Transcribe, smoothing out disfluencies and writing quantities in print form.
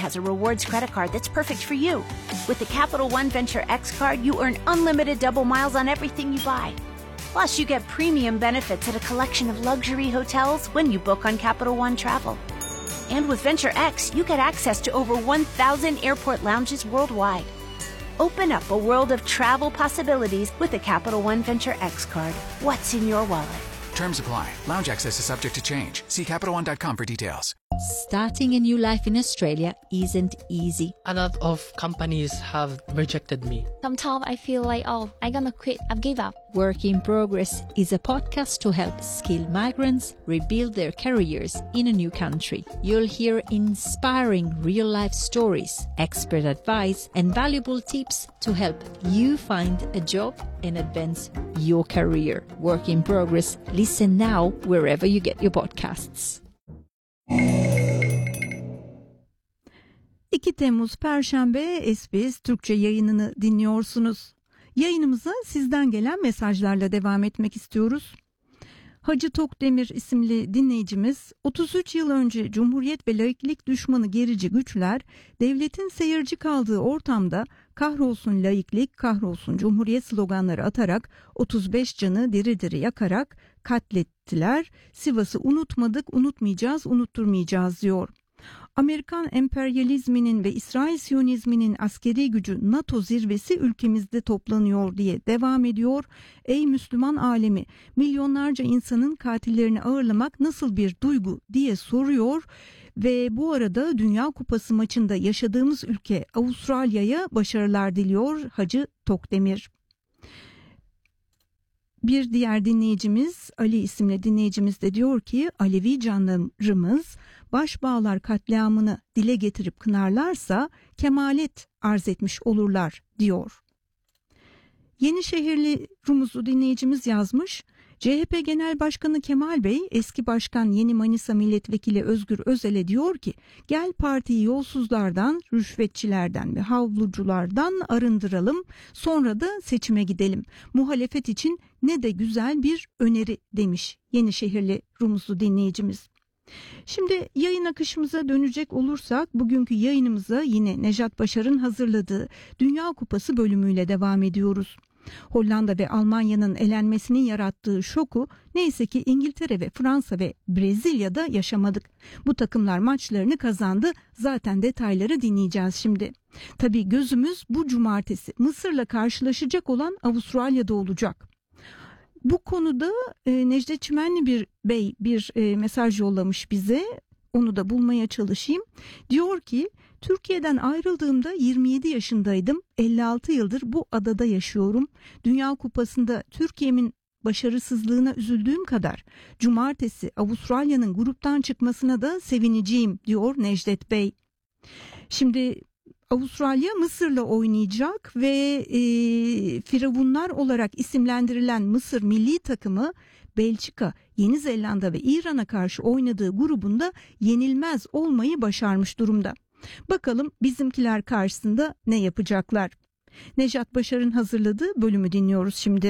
has a rewards credit card that's perfect for you. With the Capital One Venture X card, you earn unlimited double miles on everything you buy. Plus, you get premium benefits at a collection of luxury hotels when you book on Capital One Travel. And with Venture X, you get access to over 1,000 airport lounges worldwide. Open up a world of travel possibilities with the Capital One Venture X card. What's in your wallet? Terms apply. Lounge access is subject to change. See CapitalOne.com for details. Starting a new life in Australia isn't easy. A lot of companies have rejected me. Sometimes I feel like, I'm gonna quit, I've give up. Work in Progress is a podcast to help skilled migrants rebuild their careers in a new country. You'll hear inspiring real-life stories, expert advice, and valuable tips to help you find a job and advance your career. Work in Progress. Listen now wherever you get your podcasts. 2 Temmuz Perşembe SBS Türkçe yayınını dinliyorsunuz. Yayınımıza sizden gelen mesajlarla devam etmek istiyoruz. Hacı Tokdemir isimli dinleyicimiz, 33 yıl önce Cumhuriyet ve laiklik düşmanı gerici güçler devletin seyirci kaldığı ortamda kahrolsun laiklik, kahrolsun Cumhuriyet sloganları atarak 35 canı diri diri yakarak katlettiler. Sivas'ı unutmadık, unutmayacağız, unutturmayacağız diyor. Amerikan emperyalizminin ve İsrail Siyonizminin askeri gücü NATO zirvesi ülkemizde toplanıyor diye devam ediyor. Ey Müslüman alemi, milyonlarca insanın katillerini ağırlamak nasıl bir duygu diye soruyor. Ve bu arada Dünya Kupası maçında yaşadığımız ülke Avustralya'ya başarılar diliyor Hacı Tokdemir. Bir diğer dinleyicimiz, Ali isimli dinleyicimiz de diyor ki, Alevi canlarımız Başbağlar katliamını dile getirip kınarlarsa kemalet arz etmiş olurlar diyor. Yenişehirli Rumuzlu dinleyicimiz yazmış, CHP Genel Başkanı Kemal Bey, eski başkan Yeni Manisa Milletvekili Özgür Özel'e diyor ki, gel partiyi yolsuzlardan, rüşvetçilerden ve havluculardan arındıralım, sonra da seçime gidelim. Muhalefet için ne de güzel bir öneri demiş Yenişehirli Rumuzlu dinleyicimiz. Şimdi yayın akışımıza dönecek olursak bugünkü yayınımıza yine Nejat Başar'ın hazırladığı Dünya Kupası bölümüyle devam ediyoruz. Hollanda ve Almanya'nın elenmesinin yarattığı şoku neyse ki İngiltere ve Fransa ve Brezilya'da yaşamadık. Bu takımlar maçlarını kazandı. Zaten detayları dinleyeceğiz şimdi. Tabii gözümüz bu cumartesi Mısır'la karşılaşacak olan Avustralya'da olacak. Bu konuda Necdet Çimenli Bey bir mesaj yollamış bize. Onu da bulmaya çalışayım. Diyor ki, Türkiye'den ayrıldığımda 27 yaşındaydım. 56 yıldır bu adada yaşıyorum. Dünya Kupası'nda Türkiye'min başarısızlığına üzüldüğüm kadar cumartesi Avustralya'nın gruptan çıkmasına da sevineceğim diyor Necdet Bey. Şimdi Avustralya Mısır'la oynayacak ve Firavunlar olarak isimlendirilen Mısır milli takımı Belçika, Yeni Zelanda ve İran'a karşı oynadığı grubunda yenilmez olmayı başarmış durumda. Bakalım bizimkiler karşısında ne yapacaklar? Nejat Başar'ın hazırladığı bölümü dinliyoruz şimdi.